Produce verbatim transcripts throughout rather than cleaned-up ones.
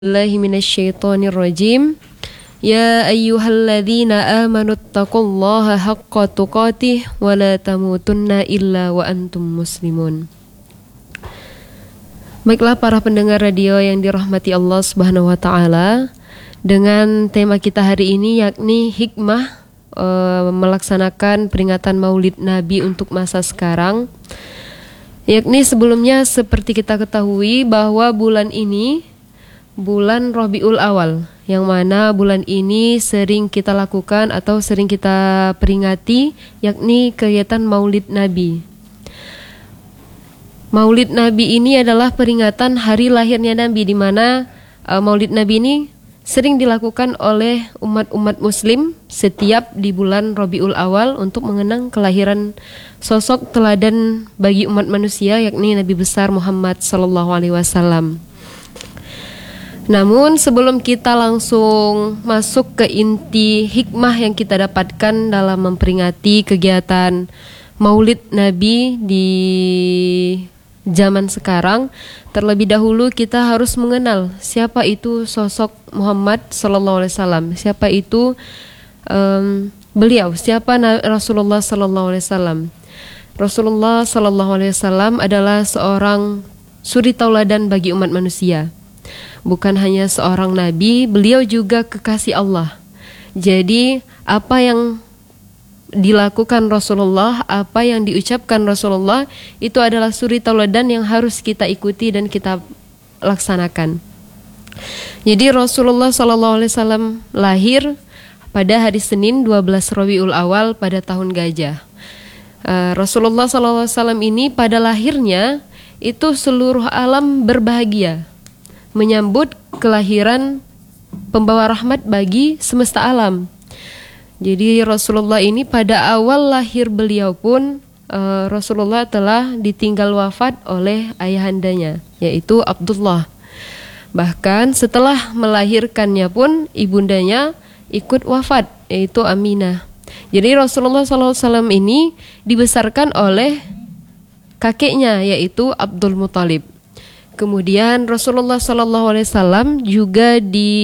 Billahi minasyaitonir rajim. Ya ayyuhalladzina amanu taqullaha haqqa tuqatih wa la tamutunna illa wa antum muslimun. Baiklah para pendengar radio yang dirahmati Allah Subhanahu wa taala, dengan tema kita hari ini yakni hikmah e, melaksanakan peringatan Maulid Nabi untuk masa sekarang. Yakni sebelumnya seperti kita ketahui bahwa bulan ini bulan Rabiul Awal, yang mana bulan ini sering kita lakukan atau sering kita peringati, yakni kegiatan Maulid Nabi. Maulid Nabi ini adalah peringatan hari lahirnya Nabi, di mana uh, Maulid Nabi ini sering dilakukan oleh umat-umat Muslim setiap di bulan Rabiul Awal untuk mengenang kelahiran sosok teladan bagi umat manusia, yakni Nabi besar Muhammad sallallahu alaihi wasallam. Namun sebelum kita langsung masuk ke inti hikmah yang kita dapatkan dalam memperingati kegiatan Maulid Nabi di zaman sekarang, terlebih dahulu kita harus mengenal siapa itu sosok Muhammad sallallahu alaihi wasallam, siapa itu um, beliau, siapa Rasulullah sallallahu alaihi wasallam. Rasulullah sallallahu alaihi wasallam adalah seorang suri tauladan bagi umat manusia. Bukan hanya seorang nabi, beliau juga kekasih Allah. Jadi apa yang dilakukan Rasulullah, apa yang diucapkan Rasulullah, itu adalah suri tauladan yang harus kita ikuti dan kita laksanakan. Jadi Rasulullah shallallahu alaihi wasallam lahir pada hari Senin dua belas Rabiul Awal pada tahun Gajah. uh, Rasulullah shallallahu alaihi wasallam ini pada lahirnya itu seluruh alam berbahagia, menyambut kelahiran pembawa rahmat bagi semesta alam. Jadi Rasulullah ini pada awal lahir beliau pun uh, Rasulullah telah ditinggal wafat oleh ayahandanya, yaitu Abdullah. Bahkan setelah melahirkannya pun ibundanya ikut wafat, yaitu Aminah. Jadi Rasulullah shallallahu alaihi wasallam ini dibesarkan oleh kakeknya, yaitu Abdul Muthalib. Kemudian Rasulullah shallallahu alaihi wasallam juga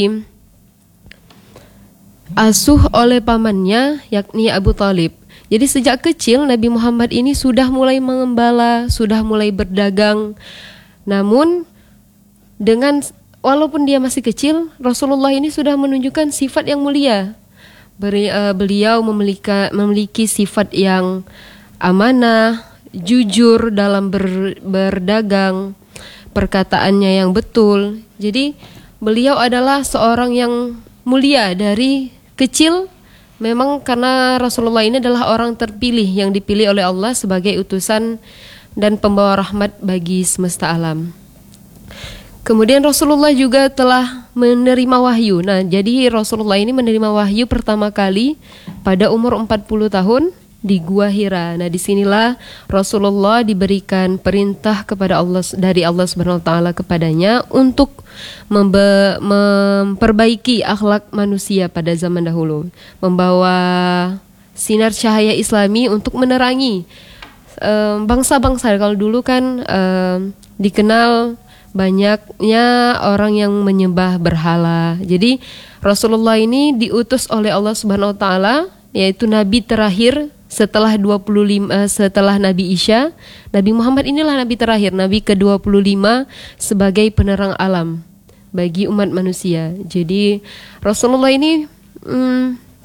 diasuh oleh pamannya, yakni Abu Thalib. Jadi sejak kecil Nabi Muhammad ini sudah mulai mengembala, sudah mulai berdagang. Namun dengan walaupun dia masih kecil, Rasulullah ini sudah menunjukkan sifat yang mulia. Beri, uh, beliau memiliki, memiliki sifat yang amanah, jujur dalam ber, berdagang, perkataannya yang betul. Jadi beliau adalah seorang yang mulia dari kecil. Memang karena Rasulullah ini adalah orang terpilih yang dipilih oleh Allah sebagai utusan dan pembawa rahmat bagi semesta alam. Kemudian Rasulullah juga telah menerima wahyu. Nah, jadi Rasulullah ini menerima wahyu pertama kali pada umur empat puluh tahun di Gua Hira. Nah, disinilah Rasulullah diberikan perintah kepada Allah dari Allah Subhanahu wa taala kepadanya untuk membe- memperbaiki akhlak manusia pada zaman dahulu, membawa sinar cahaya Islami untuk menerangi um, bangsa-bangsa. Kalau dulu kan um, dikenal banyaknya orang yang menyembah berhala. Jadi Rasulullah ini diutus oleh Allah Subhanahu wa taala, yaitu nabi terakhir setelah dua puluh lima setelah Nabi Isa. Nabi Muhammad inilah nabi terakhir, nabi ke dua puluh lima sebagai penerang alam bagi umat manusia. Jadi Rasulullah ini hmm,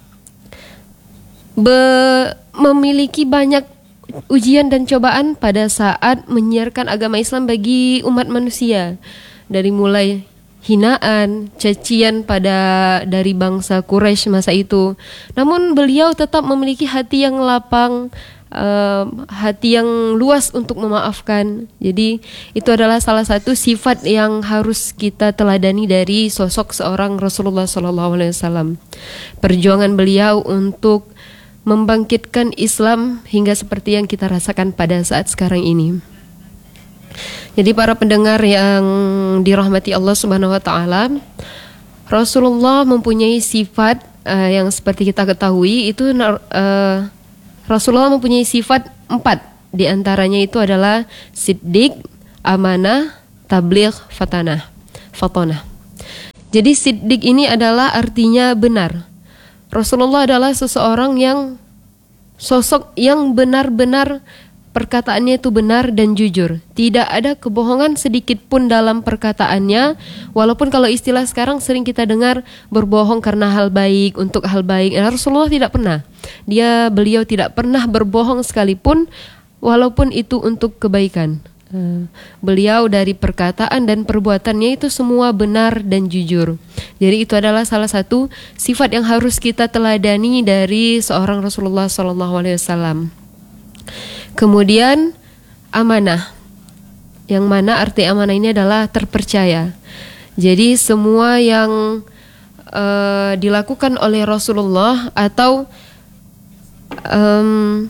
be- memiliki banyak ujian dan cobaan pada saat menyiarkan agama Islam bagi umat manusia, dari mulai hinaan, cacian pada dari bangsa Quraisy masa itu. Namun beliau tetap memiliki hati yang lapang, uh, hati yang luas untuk memaafkan. Jadi itu adalah salah satu sifat yang harus kita teladani dari sosok seorang Rasulullah shallallahu alaihi wasallam. Perjuangan beliau untuk membangkitkan Islam hingga seperti yang kita rasakan pada saat sekarang ini. Jadi para pendengar yang dirahmati Allah Subhanahu wa taala, Rasulullah mempunyai sifat uh, yang seperti kita ketahui itu uh, Rasulullah mempunyai sifat empat. Di antaranya itu adalah siddiq, amanah, tabligh, fatanah. Fatanah. Jadi siddiq ini adalah artinya benar. Rasulullah adalah seseorang yang sosok yang benar-benar perkataannya itu benar dan jujur. Tidak ada kebohongan sedikit pun dalam perkataannya. Walaupun kalau istilah sekarang sering kita dengar berbohong karena hal baik, untuk hal baik. Nah, Rasulullah tidak pernah. Dia beliau tidak pernah berbohong sekalipun, walaupun itu untuk kebaikan. Beliau dari perkataan dan perbuatannya itu semua benar dan jujur. Jadi itu adalah salah satu sifat yang harus kita teladani dari seorang Rasulullah Sallallahu Alaihi Wasallam. Kemudian amanah, yang mana arti amanah ini adalah terpercaya. Jadi semua yang uh, dilakukan oleh Rasulullah atau um,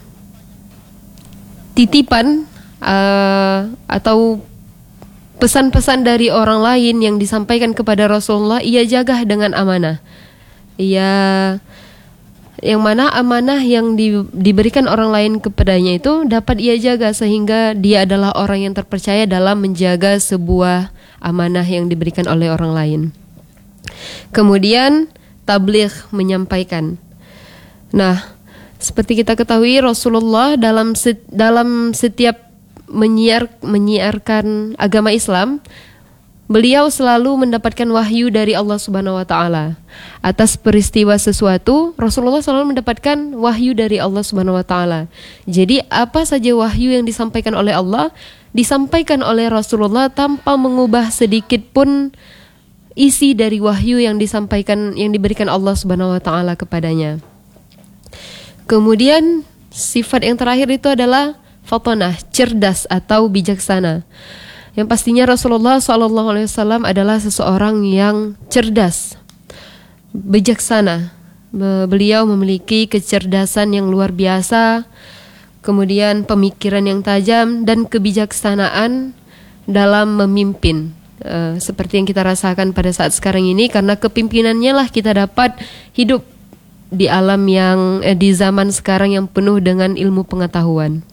titipan Uh, atau pesan-pesan dari orang lain yang disampaikan kepada Rasulullah, ia jaga dengan amanah. Ia yang mana amanah yang di, diberikan orang lain kepadanya itu dapat ia jaga, sehingga dia adalah orang yang terpercaya dalam menjaga sebuah amanah yang diberikan oleh orang lain. Kemudian tabligh, menyampaikan. Nah, seperti kita ketahui Rasulullah dalam set, dalam setiap menyiar menyiarkan agama Islam, beliau selalu mendapatkan wahyu dari Allah Subhanahu wa taala. Atas peristiwa sesuatu, Rasulullah selalu mendapatkan wahyu dari Allah Subhanahu wa taala. Jadi apa saja wahyu yang disampaikan oleh Allah, disampaikan oleh Rasulullah tanpa mengubah sedikit pun isi dari wahyu yang disampaikan, yang diberikan Allah Subhanahu wa taala kepadanya. Kemudian sifat yang terakhir itu adalah fatonah, cerdas atau bijaksana. Yang pastinya Rasulullah Sallallahu Alaihi Wasallam adalah seseorang yang cerdas, bijaksana. Beliau memiliki kecerdasan yang luar biasa, kemudian pemikiran yang tajam dan kebijaksanaan dalam memimpin. Uh, seperti yang kita rasakan pada saat sekarang ini, karena kepimpinannya lah kita dapat hidup di alam yang eh, di zaman sekarang yang penuh dengan ilmu pengetahuan.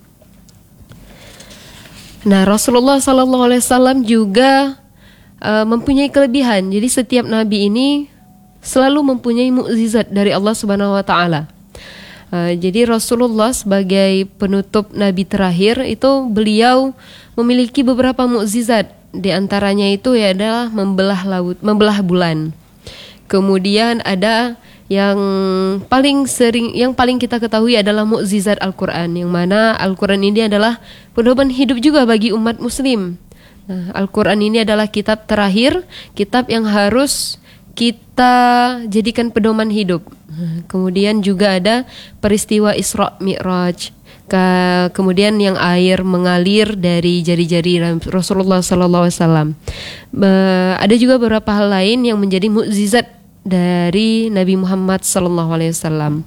Nah, Rasulullah Sallallahu Alaihi Wasallam juga uh, mempunyai kelebihan. Jadi setiap nabi ini selalu mempunyai mukjizat dari Allah Subhanahu Wa Taala. Uh, jadi Rasulullah sebagai penutup nabi terakhir itu beliau memiliki beberapa mukjizat. Di antaranya itu ya adalah membelah laut, membelah bulan. Kemudian ada yang paling sering, yang paling kita ketahui adalah mukjizat Al-Quran, yang mana Al-Quran ini adalah pedoman hidup juga bagi umat muslim. Nah, Al-Quran ini adalah kitab terakhir, kitab yang harus kita jadikan pedoman hidup. Nah, kemudian juga ada peristiwa Isra Mi'raj, Ke, kemudian yang air mengalir dari jari-jari Rasulullah Sallallahu Alaihi Wasallam. Ada juga beberapa hal lain yang menjadi mukjizat dari Nabi Muhammad Sallallahu Alaihi Wasallam.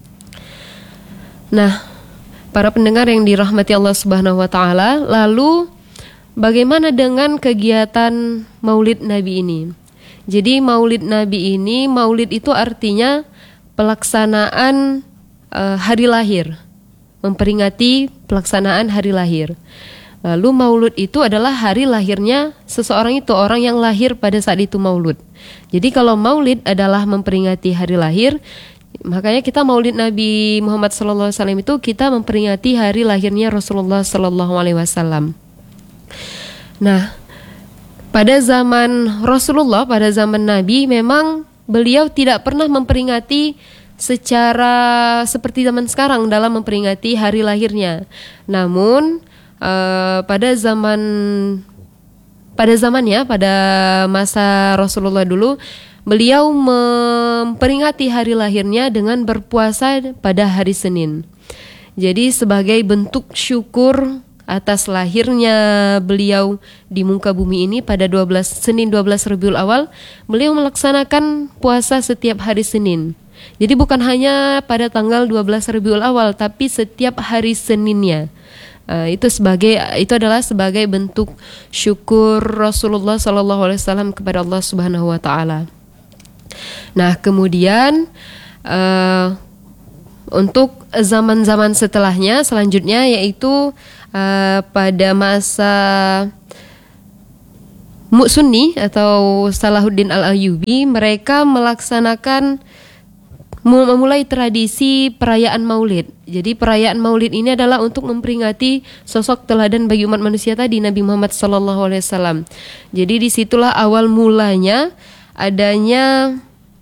Nah, para pendengar yang dirahmati Allah Subhanahu Wa Taala, lalu bagaimana dengan kegiatan Maulid Nabi ini? Jadi Maulid Nabi ini, Maulid itu artinya pelaksanaan uh, hari lahir, memperingati pelaksanaan hari lahir. Lalu Maulud itu adalah hari lahirnya seseorang itu, orang yang lahir pada saat itu Maulud. Jadi kalau Maulid adalah memperingati hari lahir, makanya kita Maulid Nabi Muhammad Sallallahu Alaihi Wasallam itu kita memperingati hari lahirnya Rasulullah Sallallahu Alaihi Wasallam. Nah, pada zaman Rasulullah, pada zaman Nabi, memang beliau tidak pernah memperingati secara seperti zaman sekarang dalam memperingati hari lahirnya. Namun Uh, pada zaman pada zamannya pada masa Rasulullah dulu, beliau memperingati hari lahirnya dengan berpuasa pada hari Senin. Jadi sebagai bentuk syukur atas lahirnya beliau di muka bumi ini pada dua belas Senin dua belas Rabiul Awal, beliau melaksanakan puasa setiap hari Senin. Jadi bukan hanya pada tanggal dua belas Rabiul Awal, tapi setiap hari Seninnya. Uh, itu sebagai itu adalah sebagai bentuk syukur Rasulullah Sallallahu Alaihi Wasallam kepada Allah Subhanahu Wa Taala. Nah, kemudian uh, untuk zaman-zaman setelahnya, selanjutnya yaitu uh, pada masa Sunni atau Salahuddin Al-Ayyubi, mereka melaksanakan memulai tradisi perayaan Maulid. Jadi perayaan Maulid ini adalah untuk memperingati sosok teladan bagi umat manusia tadi, Nabi Muhammad sallallahu alaihi wasallam. Jadi disitulah awal mulanya adanya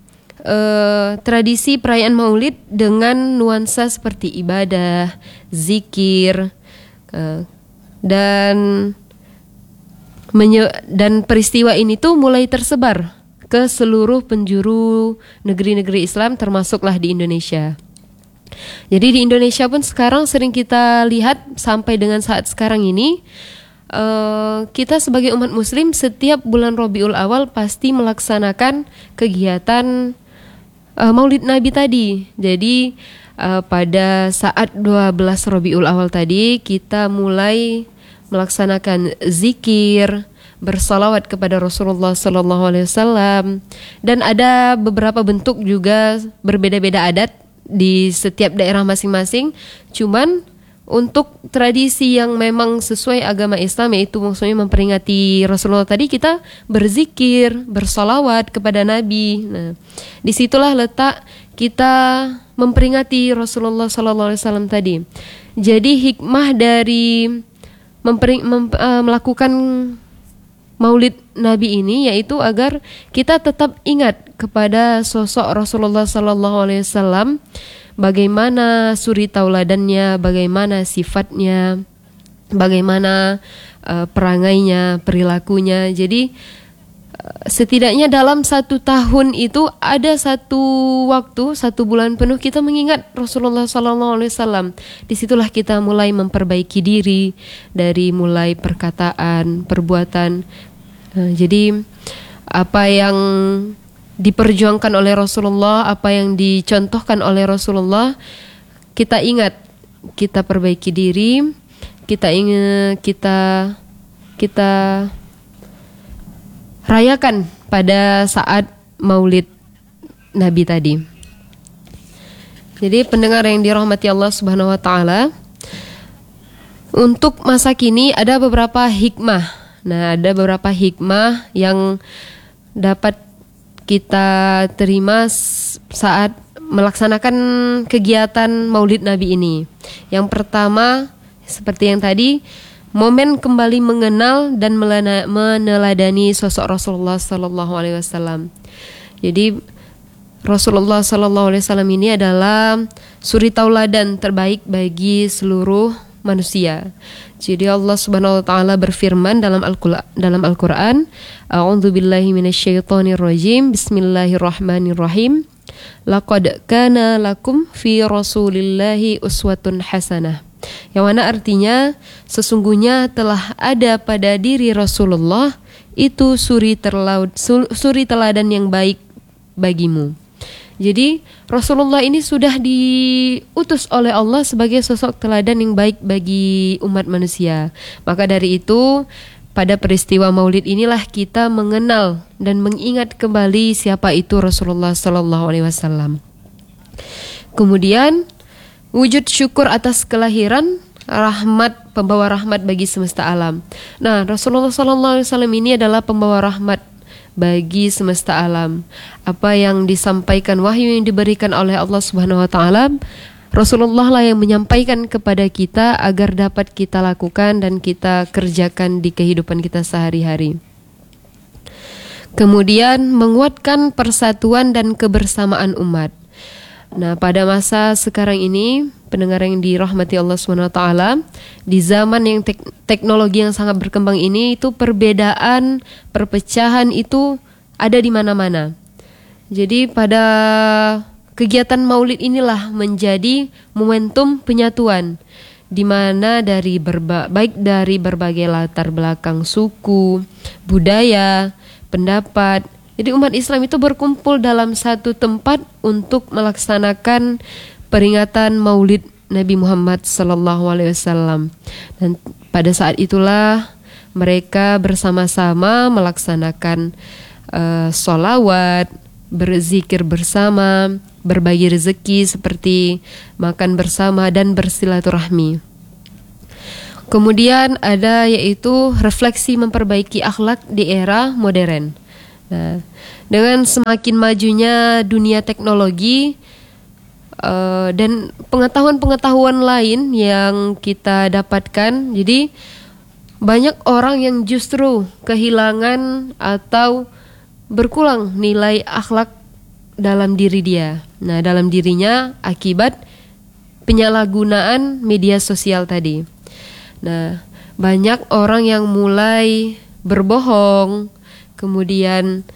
uh, tradisi perayaan Maulid dengan nuansa seperti ibadah, zikir, uh, dan menye- dan peristiwa ini tuh mulai tersebar ke seluruh penjuru negeri-negeri Islam, termasuklah di Indonesia. Jadi di Indonesia pun sekarang sering kita lihat sampai dengan saat sekarang ini, uh, kita sebagai umat muslim setiap bulan Rabiul Awal pasti melaksanakan kegiatan uh, Maulid Nabi tadi. Jadi uh, pada saat dua belas Rabiul Awal tadi kita mulai melaksanakan zikir, bersalawat kepada Rasulullah sallallahu alaihi wasallam, dan ada beberapa bentuk juga, berbeda-beda adat di setiap daerah masing-masing. Cuman untuk tradisi yang memang sesuai agama Islam, yaitu maksudnya memperingati Rasulullah tadi, kita berzikir, bersalawat kepada Nabi. Nah, disitulah letak kita memperingati Rasulullah sallallahu alaihi wasallam tadi. Jadi hikmah dari mempering, mem, uh, melakukan Maulid Nabi ini yaitu agar kita tetap ingat kepada sosok Rasulullah sallallahu alaihi wasallam, bagaimana suri tauladannya, bagaimana sifatnya, bagaimana uh, perangainya, perilakunya. Jadi uh, setidaknya dalam satu tahun itu ada satu waktu, satu bulan penuh kita mengingat Rasulullah sallallahu alaihi wasallam. Disitulah kita mulai memperbaiki diri dari mulai perkataan, perbuatan. Nah, jadi apa yang diperjuangkan oleh Rasulullah, apa yang dicontohkan oleh Rasulullah, kita ingat, kita perbaiki diri, kita ingat, kita kita rayakan pada saat Maulid Nabi tadi. Jadi pendengar yang dirahmati Allah Subhanahu wa taala, untuk masa kini ada beberapa hikmah. Nah, ada beberapa hikmah yang dapat kita terima saat melaksanakan kegiatan Maulid Nabi ini. Yang pertama, seperti yang tadi, momen kembali mengenal dan meneladani sosok Rasulullah sallallahu alaihi wasallam. Jadi Rasulullah sallallahu alaihi wasallam ini adalah suri tauladan terbaik bagi seluruh manusia. Jadi Allah Subhanahu wa taala berfirman dalam Al-Qur'an, dalam Al-Qur'an, A'udzu billahi minasyaitonir rajim. Bismillahirrahmanirrahim. Laqad kana lakum fi Rasulillahi uswatun hasanah. Yang mana artinya sesungguhnya telah ada pada diri Rasulullah itu suri terlaud, suri teladan yang baik bagimu. Jadi Rasulullah ini sudah diutus oleh Allah sebagai sosok teladan yang baik bagi umat manusia. Maka dari itu pada peristiwa Maulid inilah kita mengenal dan mengingat kembali siapa itu Rasulullah sallallahu alaihi wasallam. Kemudian wujud syukur atas kelahiran rahmat, pembawa rahmat bagi semesta alam. Nah, Rasulullah sallallahu alaihi wasallam ini adalah pembawa rahmat bagi semesta alam. Apa yang disampaikan, wahyu yang diberikan oleh Allah Subhanahu wa taala, Rasulullah lah yang menyampaikan kepada kita agar dapat kita lakukan dan kita kerjakan di kehidupan kita sehari-hari. Kemudian menguatkan persatuan dan kebersamaan umat. Nah, pada masa sekarang ini, pendengar yang dirahmati Allah subhanahu wa taala, di zaman yang tek- teknologi yang sangat berkembang ini, itu perbedaan, perpecahan itu ada di mana-mana. Jadi pada kegiatan Maulid inilah menjadi momentum penyatuan, di mana dari berba- baik dari berbagai latar belakang suku, budaya, pendapat. Jadi umat Islam itu berkumpul dalam satu tempat untuk melaksanakan peringatan Maulid Nabi Muhammad sallallahu alaihi wasallam. Dan pada saat itulah mereka bersama-sama melaksanakan uh, sholawat, berzikir bersama, berbagi rezeki seperti makan bersama dan bersilaturahmi. Kemudian ada yaitu refleksi memperbaiki akhlak di era modern. Nah, dengan semakin majunya dunia teknologi uh, dan pengetahuan-pengetahuan lain yang kita dapatkan, jadi banyak orang yang justru kehilangan atau berkurang nilai akhlak dalam diri dia. Nah, dalam dirinya akibat penyalahgunaan media sosial tadi. Nah, banyak orang yang mulai berbohong, kemudian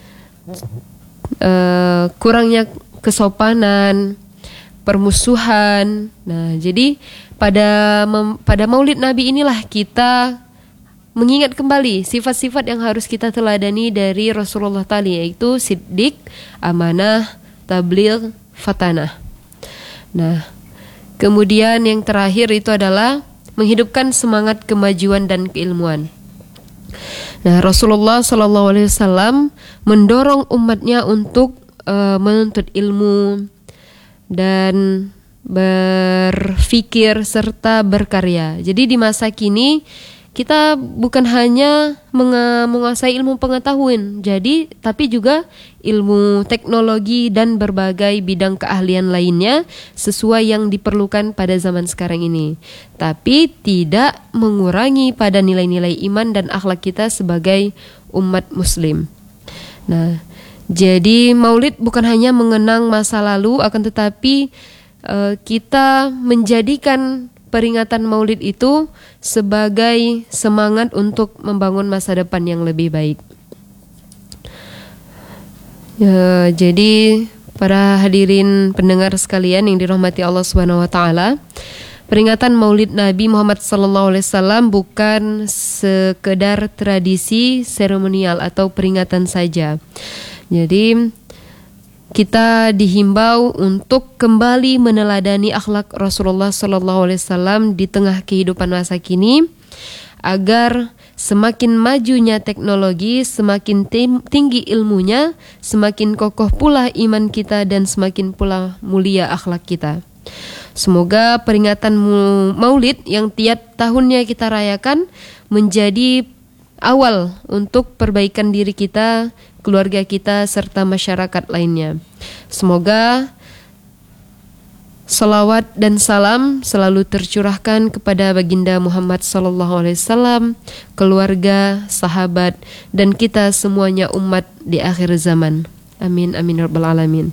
uh, kurangnya kesopanan, permusuhan. Nah, jadi pada mem- pada Maulid Nabi inilah kita mengingat kembali sifat-sifat yang harus kita teladani dari Rasulullah tadi, yaitu siddiq, amanah, tabligh, fatanah. Nah, kemudian yang terakhir itu adalah menghidupkan semangat kemajuan dan keilmuan. Nah, Rasulullah Shallallahu Alaihi Wasallam mendorong umatnya untuk uh, menuntut ilmu dan berfikir serta berkarya. Jadi di masa kini kita bukan hanya menguasai ilmu pengetahuan, jadi tapi juga ilmu teknologi dan berbagai bidang keahlian lainnya sesuai yang diperlukan pada zaman sekarang ini. Tapi tidak mengurangi pada nilai-nilai iman dan akhlak kita sebagai umat muslim. Nah, jadi Maulid bukan hanya mengenang masa lalu, akan tetapi uh, kita menjadikan peringatan Maulid itu sebagai semangat untuk membangun masa depan yang lebih baik. Ya, jadi para hadirin pendengar sekalian yang dirahmati Allah Subhanahu wa taala, peringatan Maulid Nabi Muhammad sallallahu alaihi wasallam bukan sekedar tradisi seremonial atau peringatan saja. Jadi kita dihimbau untuk kembali meneladani akhlak Rasulullah Sallallahu Alaihi Wasallam di tengah kehidupan masa kini, agar semakin majunya teknologi, semakin tinggi ilmunya, semakin kokoh pula iman kita dan semakin pula mulia akhlak kita. Semoga peringatan Maulid yang tiap tahunnya kita rayakan menjadi awal untuk perbaikan diri kita, keluarga kita, serta masyarakat lainnya. Semoga salawat dan salam selalu tercurahkan kepada baginda Muhammad sallallahu alaihi wasallam, keluarga, sahabat, dan kita semuanya umat di akhir zaman. Amin, amin, rabbal alamin.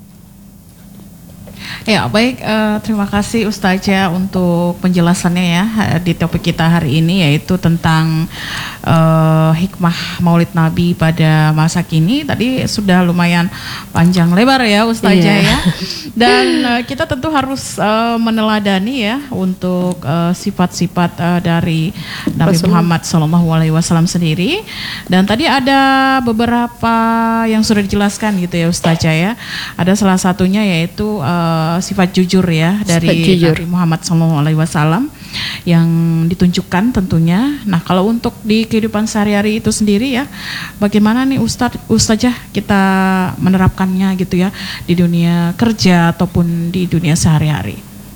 Ya, baik, uh, terima kasih Ustazah untuk penjelasannya ya di topik kita hari ini, yaitu tentang uh, hikmah Maulid Nabi pada masa kini. Tadi sudah lumayan panjang lebar ya Ustazah, yeah. ya. Dan uh, kita tentu harus uh, meneladani ya untuk uh, sifat-sifat uh, dari Nabi Muhammad sallallahu alaihi wasallam sendiri. Dan tadi ada beberapa yang sudah dijelaskan gitu ya Ustazah ya. Ada salah satunya yaitu uh, sifat jujur ya dari jujur. Nabi Muhammad shallallahu alaihi wasallam yang ditunjukkan tentunya. Nah, kalau untuk di kehidupan sehari-hari itu sendiri ya, bagaimana nih Ustadz Ustazah kita menerapkannya gitu ya di dunia kerja ataupun di dunia sehari-hari?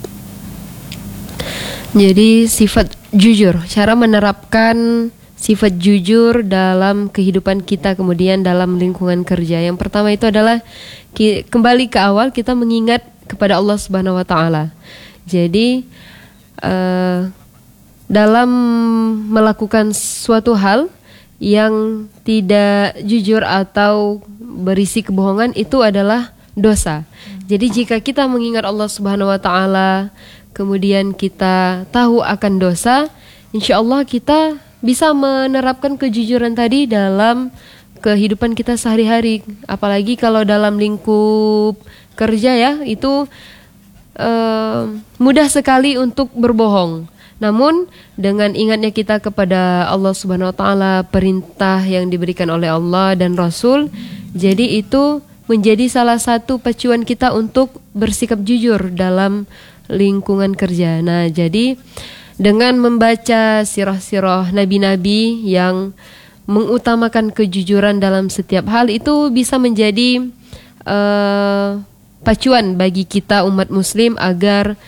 Jadi sifat jujur, cara menerapkan sifat jujur dalam kehidupan kita, kemudian dalam lingkungan kerja. Yang pertama itu adalah ki- kembali ke awal, kita mengingat kepada Allah Subhanahu wa taala. Jadi uh, dalam melakukan suatu hal yang tidak jujur atau berisi kebohongan itu adalah dosa. Jadi jika kita mengingat Allah Subhanahu wa taala, kemudian kita tahu akan dosa, insya Allah kita bisa menerapkan kejujuran tadi dalam kehidupan kita sehari-hari. Apalagi kalau dalam lingkup kerja ya, itu uh, mudah sekali untuk berbohong. Namun dengan ingatnya kita kepada Allah Subhanahu wa taala, perintah yang diberikan oleh Allah dan Rasul, jadi itu menjadi salah satu pacuan kita untuk bersikap jujur dalam lingkungan kerja. Nah, jadi dengan membaca sirah-sirah nabi-nabi yang mengutamakan kejujuran dalam setiap hal, itu bisa menjadi uh, pacuan bagi kita umat muslim agar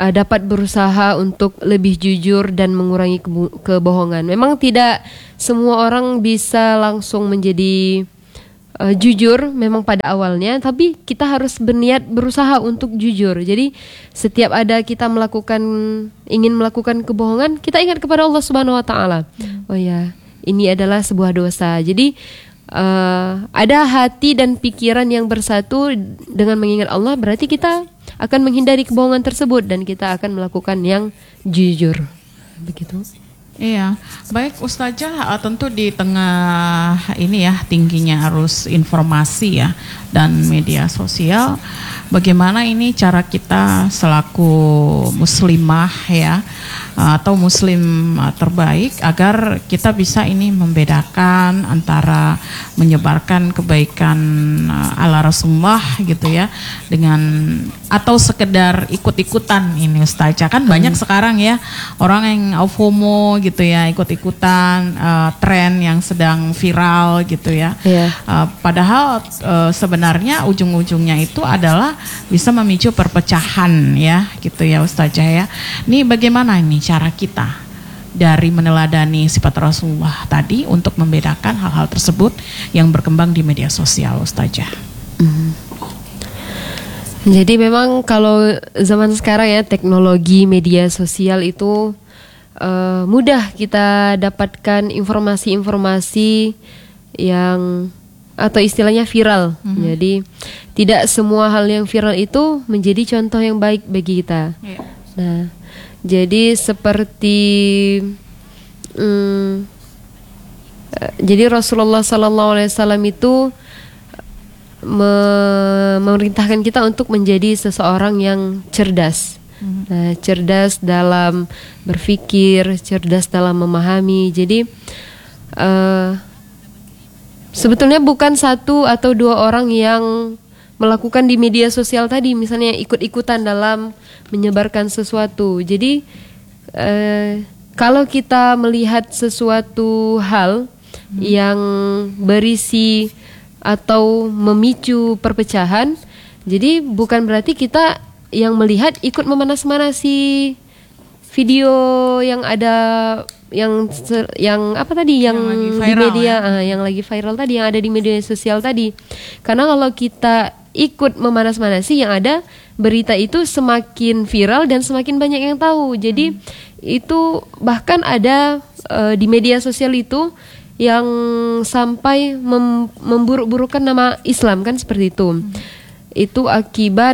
uh, dapat berusaha untuk lebih jujur dan mengurangi kebo- kebohongan. Memang tidak semua orang bisa langsung menjadi uh, jujur memang pada awalnya, tapi kita harus berniat berusaha untuk jujur. Jadi setiap ada kita melakukan ingin melakukan kebohongan, kita ingat kepada Allah Subhanahu wa taala. Hmm. Oh ya, ini adalah sebuah dosa. Jadi uh, ada hati dan pikiran yang bersatu dengan mengingat Allah, berarti kita akan menghindari kebohongan tersebut dan kita akan melakukan yang jujur. Begitu. Iya, baik Ustazah, tentu di tengah ini ya tingginya arus informasi ya dan media sosial, bagaimana ini cara kita selaku muslimah ya atau muslim terbaik agar kita bisa ini membedakan antara menyebarkan kebaikan ala Rasulullah gitu ya dengan atau sekedar ikut-ikutan ini Ustazah. Kan banyak hmm. sekarang ya orang yang FOMO gitu ya, ikut-ikutan uh, tren yang sedang viral gitu ya. Yeah. Uh, padahal uh, sebenarnya ujung-ujungnya itu adalah bisa memicu perpecahan ya gitu ya Ustazah ya. Ini bagaimana ini cara kita dari meneladani sifat Rasulullah tadi untuk membedakan hal-hal tersebut yang berkembang di media sosial Ustazah? Mm. Jadi memang kalau zaman sekarang ya teknologi media sosial itu uh, mudah kita dapatkan informasi-informasi yang atau istilahnya viral. Mm-hmm. Jadi tidak semua hal yang viral itu menjadi contoh yang baik bagi kita. Yeah. Nah, jadi seperti um, uh, jadi Rasulullah Sallallahu Alaihi Wasallam itu me- memerintahkan kita untuk menjadi seseorang yang cerdas. Mm-hmm. Nah, cerdas dalam berpikir, cerdas dalam memahami. Jadi uh, sebetulnya bukan satu atau dua orang yang melakukan di media sosial tadi, misalnya ikut-ikutan dalam menyebarkan sesuatu. Jadi eh, kalau kita melihat sesuatu hal hmm. yang berisi atau memicu perpecahan, jadi bukan berarti kita yang melihat ikut memanas-manasi video yang ada yang yang apa tadi yang, yang di media ya? uh, yang lagi viral tadi, yang ada di media sosial tadi. Karena kalau kita ikut memanas-manasi, yang ada berita itu semakin viral dan semakin banyak yang tahu. Jadi hmm. itu bahkan ada uh, di media sosial itu yang sampai mem- memburuk-burukkan nama Islam, kan seperti itu. Hmm. Itu akibat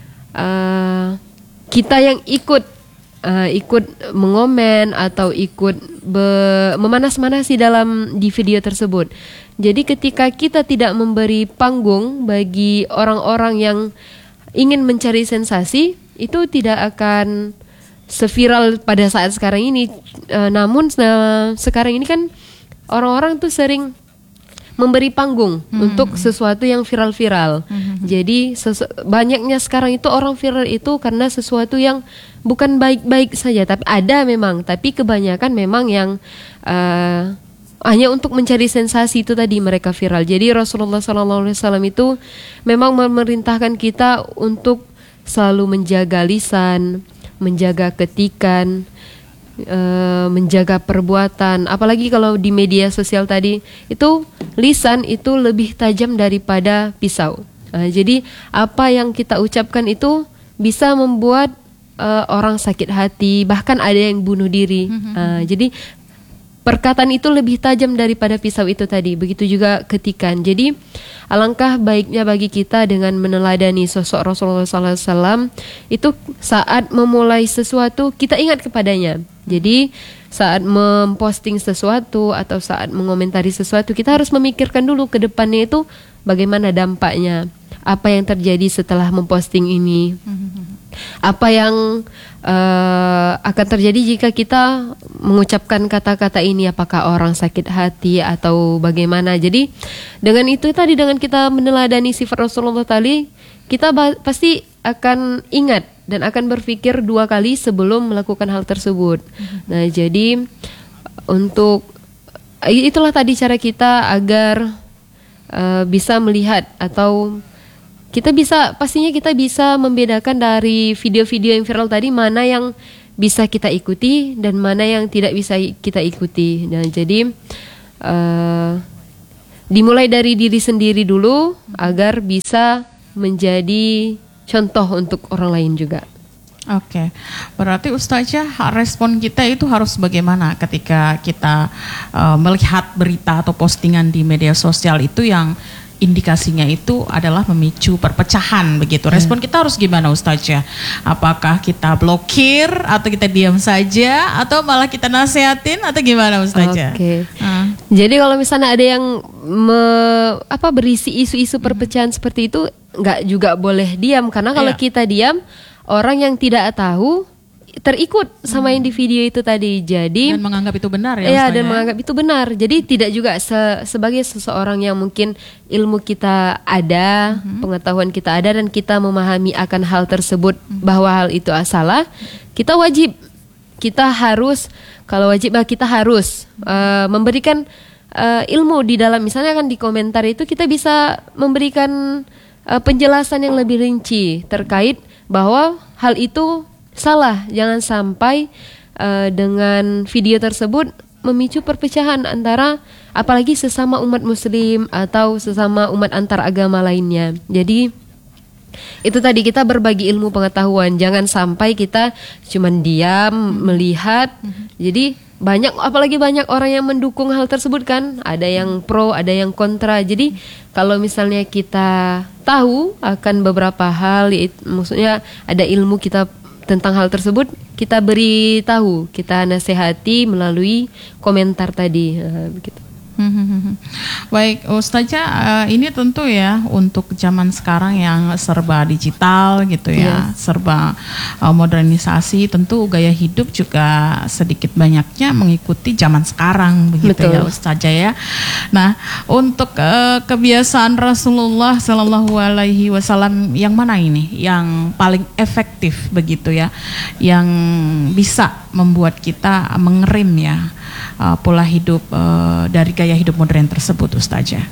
uh, kita yang ikut uh, ikut mengomen atau ikut be- memanas-manasi dalam di video tersebut. Jadi ketika kita tidak memberi panggung bagi orang-orang yang ingin mencari sensasi, itu tidak akan seviral pada saat sekarang ini. Uh, namun uh, sekarang ini kan orang-orang tuh sering memberi panggung hmm. untuk sesuatu yang viral-viral. Hmm. Jadi sesu- banyaknya sekarang itu orang viral itu karena sesuatu yang bukan baik-baik saja, tapi ada memang, tapi kebanyakan memang yang uh, hanya untuk mencari sensasi itu tadi mereka viral. Jadi Rasulullah Sallallahu Alaihi Wasallam itu memang memerintahkan kita untuk selalu menjaga lisan, menjaga ketikan, uh, menjaga perbuatan. Apalagi kalau di media sosial tadi itu lisan itu lebih tajam daripada pisau. Uh, jadi apa yang kita ucapkan itu bisa membuat uh, orang sakit hati, bahkan ada yang bunuh diri. Uh, jadi perkataan itu lebih tajam daripada pisau itu tadi. Begitu juga ketikan. Jadi alangkah baiknya bagi kita dengan meneladani sosok Rasulullah Sallallahu Alaihi Wasallam itu saat memulai sesuatu kita ingat kepadanya. Jadi saat memposting sesuatu atau saat mengomentari sesuatu kita harus memikirkan dulu ke depannya itu bagaimana dampaknya. Apa yang terjadi setelah memposting ini? Apa yang uh, akan terjadi jika kita mengucapkan kata-kata ini? Apakah orang sakit hati atau bagaimana? Jadi dengan itu tadi, dengan kita meneladani sifat Rasulullah tadi, kita ba- pasti akan ingat dan akan berpikir dua kali sebelum melakukan hal tersebut. Nah, jadi untuk itulah tadi cara kita agar uh, bisa melihat atau kita bisa pastinya kita bisa membedakan dari video-video yang viral tadi mana yang bisa kita ikuti dan mana yang tidak bisa kita ikuti. Nah, jadi uh, dimulai dari diri sendiri dulu agar bisa menjadi contoh untuk orang lain juga. Oke, berarti Ustazah respon kita itu harus bagaimana ketika kita uh, melihat berita atau postingan di media sosial itu yang indikasinya itu adalah memicu perpecahan begitu. Respon kita harus gimana Ustazah? Apakah kita blokir atau kita diam saja atau malah kita nasihatin atau gimana Ustazah? Oke. Uh. Jadi kalau misalnya ada yang me, apa berisi isu-isu perpecahan hmm. seperti itu, nggak juga boleh diam karena kalau yeah. kita diam orang yang tidak tahu terikut sama hmm. yang di video itu tadi. Jadi dan menganggap itu benar ya. Iya, dan menganggap itu benar. Jadi tidak juga se- sebagai seseorang yang mungkin ilmu kita ada, hmm. pengetahuan kita ada dan kita memahami akan hal tersebut hmm. bahwa hal itu salah, kita wajib kita harus kalau wajib kita harus uh, memberikan uh, ilmu di dalam, misalnya kan di komentar itu kita bisa memberikan uh, penjelasan yang lebih rinci terkait bahwa hal itu salah, jangan sampai uh, dengan video tersebut memicu perpecahan antara apalagi sesama umat muslim atau sesama umat antar agama lainnya. Jadi itu tadi kita berbagi ilmu pengetahuan, jangan sampai kita cuman diam hmm. melihat. Hmm. Jadi banyak, apalagi banyak orang yang mendukung hal tersebut kan, ada yang pro, ada yang kontra. Jadi kalau misalnya kita tahu akan beberapa hal, yaitu, maksudnya ada ilmu kita tentang hal tersebut, kita beri tahu, kita nasihati melalui komentar tadi, nah, begitu. Baik Ustazah, uh, ini tentu ya untuk zaman sekarang yang serba digital gitu ya, yes. serba uh, modernisasi, tentu gaya hidup juga sedikit banyaknya mengikuti zaman sekarang begitu. Betul. Ya Ustazah ya. Nah, untuk uh, kebiasaan Rasulullah Shallallahu Alaihi Wasallam yang mana ini yang paling efektif begitu ya, yang bisa membuat kita mengerem ya uh, pola hidup uh, dari gaya hidup modern tersebut Ustazah?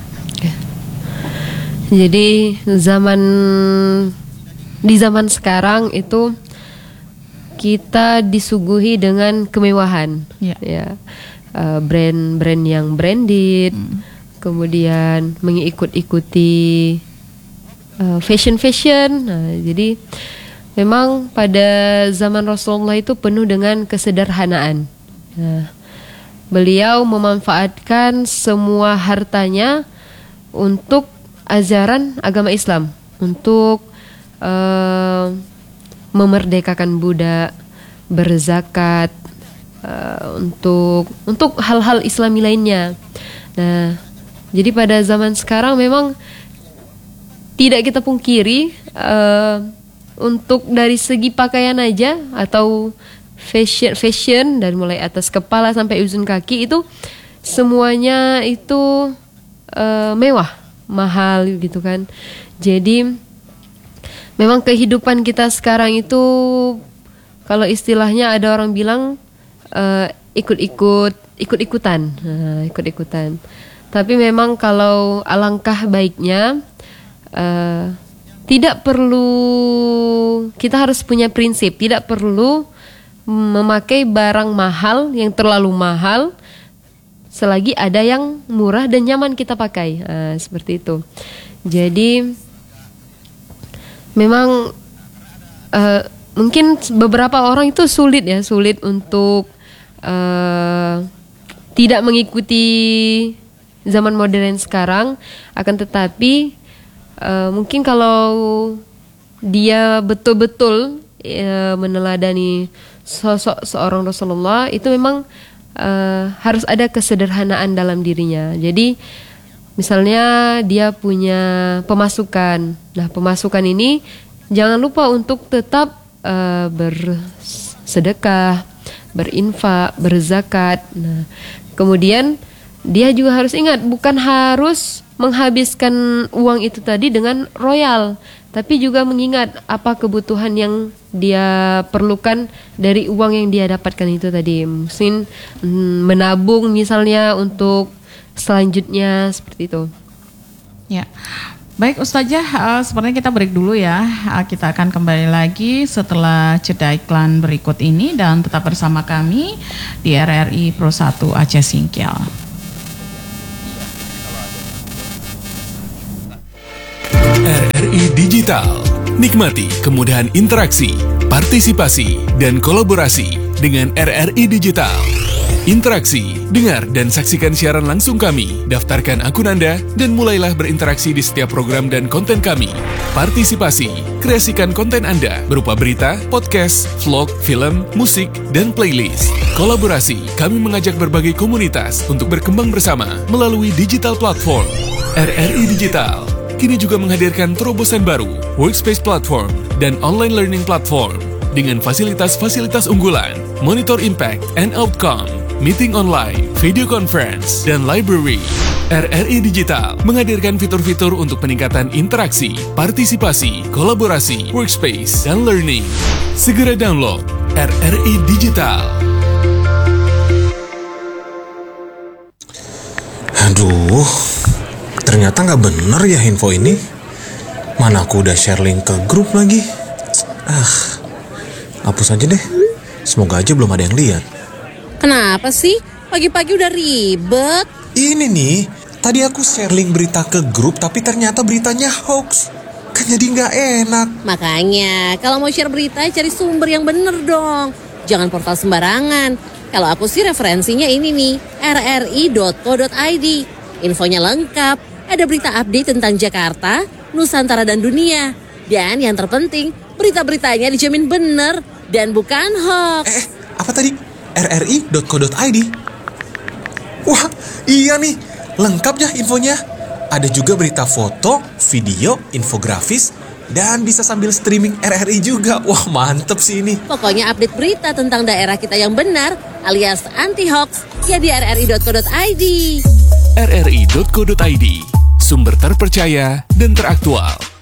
Jadi zaman di zaman sekarang itu kita disuguhi dengan kemewahan, ya, ya. Uh, brand-brand yang branded, hmm. kemudian mengikut-ikuti uh, fashion-fashion. Nah, jadi memang pada zaman Rasulullah itu penuh dengan kesederhanaan. Nah, beliau memanfaatkan semua hartanya untuk ajaran agama Islam, untuk uh, memerdekakan budak, berzakat, uh, untuk untuk hal-hal Islami lainnya. Nah, jadi pada zaman sekarang memang tidak kita pungkiri uh, untuk dari segi pakaian aja atau fashion fashion dari mulai atas kepala sampai ujung kaki itu semuanya itu uh, mewah, mahal gitu kan. Jadi memang kehidupan kita sekarang itu kalau istilahnya ada orang bilang uh, ikut-ikut ikut-ikutan, nah, ikut-ikutan. Tapi memang kalau alangkah baiknya uh, tidak perlu, kita harus punya prinsip, tidak perlu memakai barang mahal yang terlalu mahal selagi ada yang murah dan nyaman kita pakai, nah, seperti itu. Jadi memang uh, mungkin beberapa orang itu sulit ya, sulit untuk uh, tidak mengikuti zaman modern sekarang, akan tetapi uh, mungkin kalau dia betul-betul uh, meneladani sosok seorang Rasulullah, itu memang uh, harus ada kesederhanaan dalam dirinya. Jadi misalnya dia punya pemasukan, nah pemasukan ini jangan lupa untuk tetap uh, bersedekah, berinfak, berzakat. Nah, kemudian dia juga harus ingat, bukan harus menghabiskan uang itu tadi dengan royal, tapi juga mengingat apa kebutuhan yang dia perlukan dari uang yang dia dapatkan itu tadi. Mungkin menabung misalnya untuk selanjutnya, seperti itu. Ya, Baik Ustazah, uh, sepertinya kita break dulu ya. Uh, kita akan kembali lagi setelah jeda iklan berikut ini dan tetap bersama kami di R R I Pro satu Aceh Singkil. R R I Digital. Nikmati kemudahan interaksi, partisipasi, dan kolaborasi dengan R R I Digital. Interaksi, dengar dan saksikan siaran langsung kami, daftarkan akun Anda, dan mulailah berinteraksi di setiap program dan konten kami. Partisipasi, kreasikan konten Anda berupa berita, podcast, vlog, film, musik, dan playlist. Kolaborasi, kami mengajak berbagai komunitas untuk berkembang bersama melalui digital platform. R R I Digital kini juga menghadirkan terobosan baru, workspace platform, dan online learning platform dengan fasilitas-fasilitas unggulan, monitor impact and outcome, meeting online, video conference, dan library. R R I Digital menghadirkan fitur-fitur untuk peningkatan interaksi, partisipasi, kolaborasi, workspace, dan learning. Segera download R R I Digital. Aduh, ternyata nggak bener ya info ini. Mana aku udah share link ke grup lagi. Ah, hapus aja deh. Semoga aja belum ada yang lihat. Kenapa sih? Pagi-pagi udah ribet. Ini nih, tadi aku share link berita ke grup tapi ternyata beritanya hoax. Kan jadi nggak enak. Makanya, kalau mau share berita cari sumber yang bener dong. Jangan portal sembarangan. Kalau aku sih referensinya ini nih, r r i dot co dot i d. Infonya lengkap, ada berita update tentang Jakarta, Nusantara dan dunia. Dan yang terpenting, berita-beritanya dijamin bener dan bukan hoax. Eh, apa tadi? r r i dot co dot i d. Wah, iya nih, lengkap ya infonya. Ada juga berita foto, video, infografis, dan bisa sambil streaming R R I juga. Wah, mantep sih ini. Pokoknya update berita tentang daerah kita yang benar alias anti hoax ya di r r i dot co dot i d. r r i dot co dot i d, sumber terpercaya dan teraktual.